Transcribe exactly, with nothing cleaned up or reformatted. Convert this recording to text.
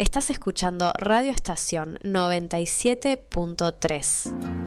Estás escuchando Radio Estación noventa y siete punto tres.